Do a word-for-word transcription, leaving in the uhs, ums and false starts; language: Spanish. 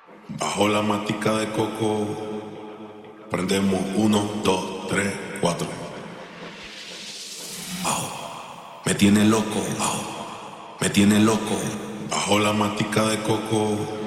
Bajo la matica de coco, prendemos uno, dos, tres, cuatro. Me tiene loco, me tiene loco. Bajo la matica de coco.